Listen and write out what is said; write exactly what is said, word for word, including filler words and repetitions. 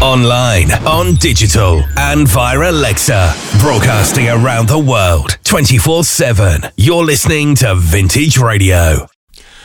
Online, on digital, and via Alexa. Broadcasting around the world, twenty-four seven. You're listening to Vintage Radio.